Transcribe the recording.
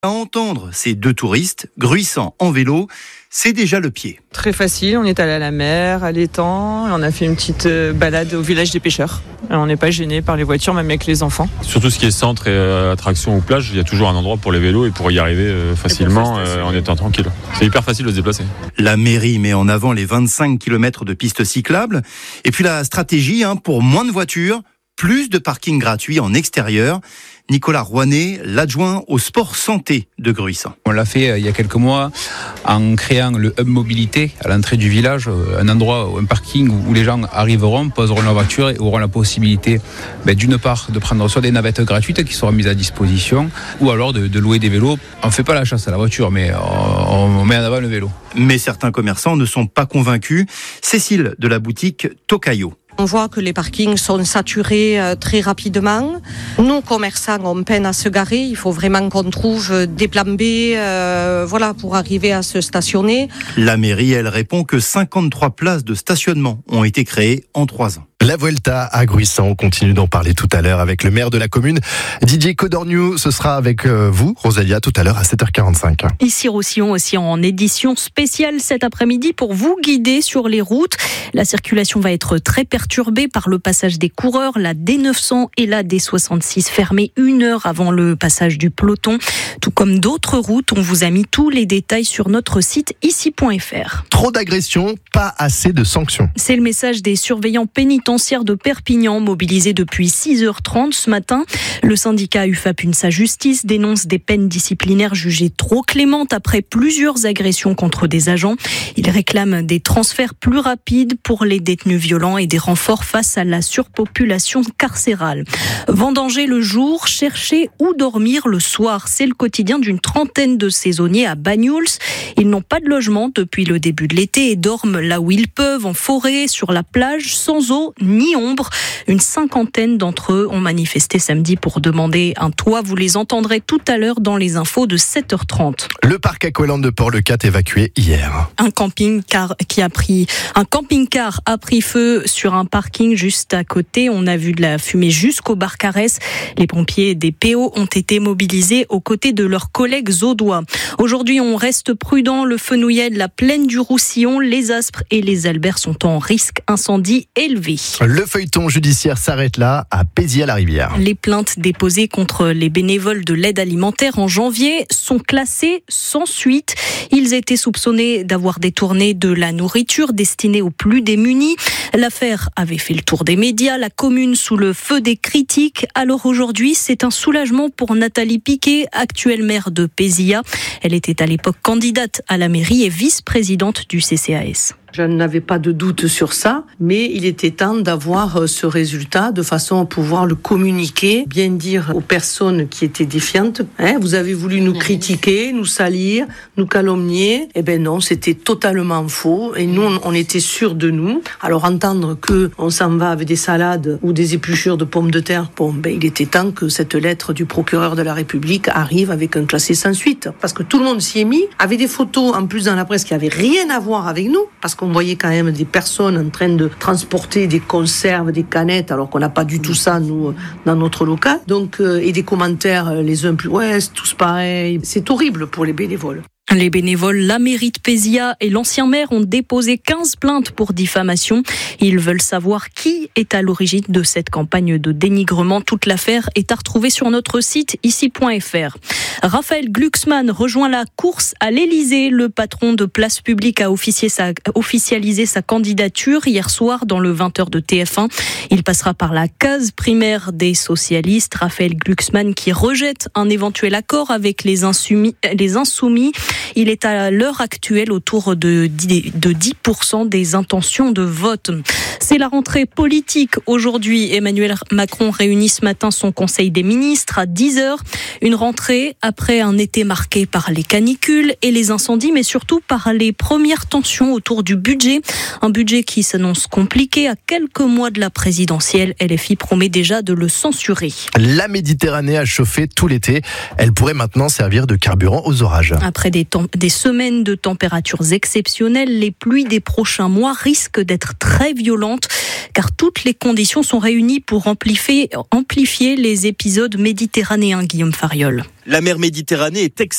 À entendre ces deux touristes gruissant en vélo, c'est déjà le pied. Très facile, on est allé à la mer, à l'étang, et on a fait une petite balade au village des pêcheurs. Et on n'est pas gêné par les voitures, même avec les enfants. Surtout ce qui est centre et attraction ou plage, il y a toujours un endroit pour les vélos et pour y arriver facilement en étant tranquille. C'est hyper facile de se déplacer. La mairie met en avant les 25 km de pistes cyclables. Et puis la stratégie, pour moins de voitures, plus de parkings gratuits en extérieur. Nicolas Rouanet, l'adjoint au sport santé de Gruissant. On l'a fait il y a quelques mois en créant le hub mobilité à l'entrée du village, un endroit, un parking où les gens arriveront, poseront leur voiture et auront la possibilité d'une part de prendre soit des navettes gratuites qui seront mises à disposition ou alors de louer des vélos. On ne fait pas la chasse à la voiture mais on met en avant le vélo. Mais certains commerçants ne sont pas convaincus. Cécile de la boutique Tokayo. On voit que les parkings sont saturés très rapidement. Nous, commerçants, on peine à se garer. Il faut vraiment qu'on trouve des plans B pour arriver à se stationner. La mairie, elle répond que 53 places de stationnement ont été créées en 3 ans. La Vuelta à Gruissant, on continue d'en parler tout à l'heure avec le maire de la commune, Didier Codorniou. Ce sera avec vous, Rosalia, tout à l'heure à 7h45. Ici Roussillon aussi en édition spéciale cet après-midi pour vous guider sur les routes. La circulation va être très perturbée par le passage des coureurs, la D900 et la D66 fermées 1 heure avant le passage du peloton. Tout comme d'autres routes, on vous a mis tous les détails sur notre site ici.fr. Trop d'agressions, pas assez de sanctions. C'est le message des surveillants pénitentiaires de Perpignan, mobilisés depuis 6h30 ce matin. Le syndicat UFAP-UNSA Justice dénonce des peines disciplinaires jugées trop clémentes après plusieurs agressions contre des agents. Il réclame des transferts plus rapides pour les détenus violents et des renforts face à la surpopulation carcérale. Vendanger le jour, chercher où dormir le soir. C'est le quotidien d'une trentaine de saisonniers à Banyuls. Ils n'ont pas de logement depuis le début de l'été et dorment là où ils peuvent, en forêt, sur la plage, sans eau ni ombre. Une cinquantaine d'entre eux ont manifesté samedi pour demander un toit. Vous les entendrez tout à l'heure dans les infos de 7h30. Le parc aqualand de Port-le-Cat évacué hier. Un camping-car a pris feu sur un parking juste à côté. On a vu de la fumée jusqu'au bar Carès. Les pompiers des PO ont été mobilisés aux côtés de leurs collègues audois. Aujourd'hui, on reste prudent. Le fenouillet de la plaine du Roussillon, les Aspres et les Alberts sont en risque incendie élevé. Le feuilleton judiciaire s'arrête là, à Pézy-à-la-Rivière. Les plaintes déposées contre les bénévoles de l'aide alimentaire en janvier sont classées sans suite. Ils étaient soupçonnés d'avoir détourné de la nourriture destinée aux plus démunis. L'affaire avait fait le tour des médias, la commune sous le feu des critiques. Alors aujourd'hui, c'est un soulagement pour Nathalie Piquet, actuelle maire de Pézilla. Elle était à l'époque candidate à la mairie et vice-présidente du CCAS. Je n'avais pas de doute sur ça, mais il était temps d'avoir ce résultat de façon à pouvoir le communiquer, bien dire aux personnes qui étaient défiantes. Vous avez voulu nous critiquer, nous salir, nous calomnier. Eh ben non, c'était totalement faux. Et nous, on était sûrs de nous. Alors entendre que on s'en va avec des salades ou des épluchures de pommes de terre, il était temps que cette lettre du procureur de la République arrive avec un classé sans suite. Parce que tout le monde s'y est mis, avec des photos en plus dans la presse qui n'avaient rien à voir avec nous. Parce qu'on voyait quand même des personnes en train de transporter des conserves, des canettes, alors qu'on n'a pas du tout ça, nous, dans notre local. Donc, et des commentaires, les uns plus, c'est tous pareil. C'est horrible pour les bénévoles. Les bénévoles, la mairie de Pézilla et l'ancien maire ont déposé 15 plaintes pour diffamation. Ils veulent savoir qui est à l'origine de cette campagne de dénigrement. Toute l'affaire est à retrouver sur notre site ici.fr. Raphaël Glucksmann rejoint la course à l'Élysée. Le patron de Place Publique a officialisé sa candidature hier soir dans le 20h de TF1. Il passera par la case primaire des socialistes. Raphaël Glucksmann qui rejette un éventuel accord avec les insoumis. Il est à l'heure actuelle autour de 10% des intentions de vote. C'est la rentrée politique aujourd'hui. Emmanuel Macron réunit ce matin son conseil des ministres à 10h. Une rentrée après un été marqué par les canicules et les incendies, mais surtout par les premières tensions autour du budget. Un budget qui s'annonce compliqué à quelques mois de la présidentielle. LFI promet déjà de le censurer. La Méditerranée a chauffé tout l'été. Elle pourrait maintenant servir de carburant aux orages. Après des semaines de températures exceptionnelles, les pluies des prochains mois risquent d'être très violentes car toutes les conditions sont réunies pour amplifier les épisodes méditerranéens, Guillaume Fariol. La mer Méditerranée est